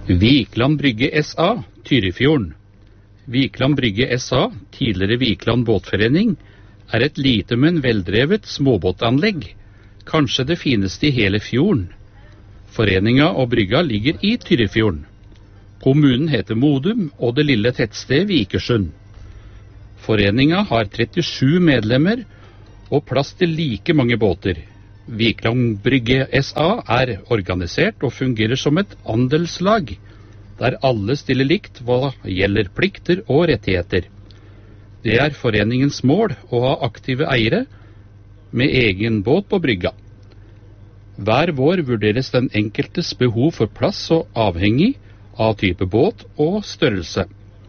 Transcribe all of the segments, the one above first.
Vikland Brygge S.A., Tyrifjorden. Vikland Brygge S.A., tidligere Vikland Båtforening, er et lite, men veldrevet småbåtanlegg, kanskje det fineste i hele fjorden. Foreninga og brygga ligger i Tyrifjorden. Kommunen heter Modum, og det lille tettstedet Vikersund. Foreninga har 37 medlemmer og plass til like mange båter. Vikland Brygge S.A. er organisert og fungerer som et andelslag, der alle stiller likt hva gjelder plikter og rettigheter. Det er foreningens mål å ha aktive eiere med egen båt på brygga. Hver vår vurderes den enkeltes behov for plass og avhengig av type båt og størrelse.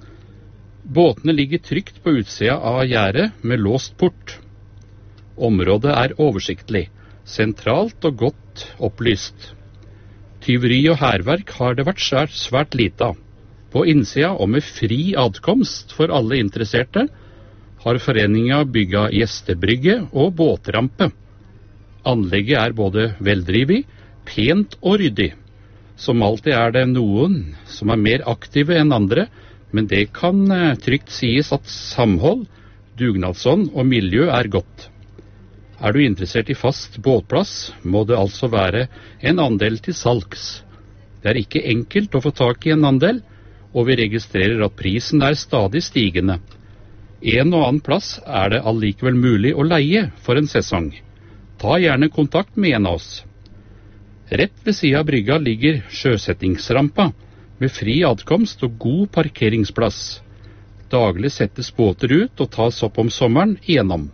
Båtene ligger trygt på utsida av gjerdet med låst port. Området er oversiktlig, sentralt og godt opplyst. Tyveri og hærverk har det vært svært lite av. På innsida og med fri adkomst for alle interesserte har foreninga bygga gjestebrygge og båtrampe. Anlegget er både veldrivet, pent og ryddig. Som alltid er det noen som er mer aktive enn andre, men det kan trygt sies at samhold, dugnadsånd og miljø er godt. Er du interessert i fast båtplass, må det altså være en andel til salgs. Det er ikke enkelt å få tak i en andel, og vi registrerer at prisen er stadig stigende. En og annen plass er det allikevel mulig å leie for en sesong. Ta gjerne kontakt med en av oss. Rett ved siden av brygga ligger sjøsettingsrampa, med fri adkomst og god parkeringsplass. Daglig settes båter ut og tas opp om sommeren igjennom.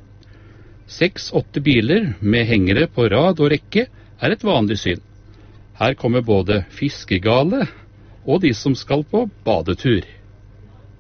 6-8 biler med hengere på rad og rekke er et vanlig syn. Her kommer både fiskegale og de som skal på badetur.